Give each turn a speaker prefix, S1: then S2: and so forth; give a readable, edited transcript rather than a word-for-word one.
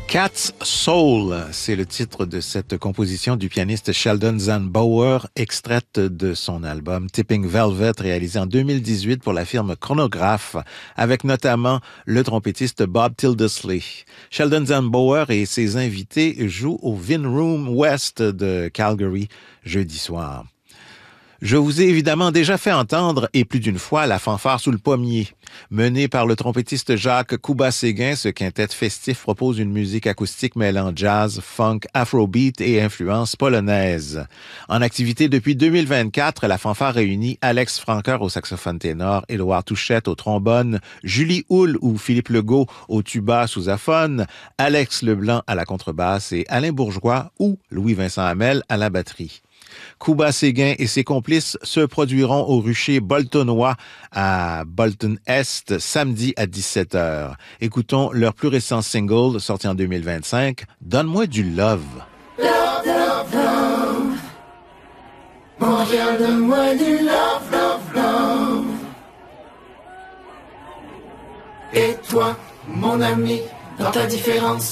S1: Cat's Soul, c'est le titre de cette composition du pianiste Sheldon Zanbauer, extraite de son album Tipping Velvet, réalisé en 2018 pour la firme Chronograph, avec notamment le trompettiste Bob Tildesley. Sheldon Zanbauer et ses invités jouent au Vin Room West de Calgary jeudi soir. Je vous ai évidemment déjà fait entendre, et plus d'une fois, la fanfare sous le pommier. Mené par le trompettiste Jacques Couba-Séguin, ce quintet festif propose une musique acoustique mêlant jazz, funk, afrobeat et influence polonaise. En activité depuis 2024, la fanfare réunit Alex Franker au saxophone ténor, Édouard Touchette au trombone, Julie Houle ou Philippe Legault au tuba sousaphone, Alex Leblanc à la contrebasse et Alain Bourgeois ou Louis-Vincent Hamel à la batterie. Couba-Séguin et ses complices se produiront au rucher boltonois à Bolton-Est samedi à 17h. Écoutons leur plus récent single sorti en 2025, Donne-moi du love.
S2: Love, love, love. Montréal, donne-moi du love, love, love. Et toi, mon ami, dans ta différence,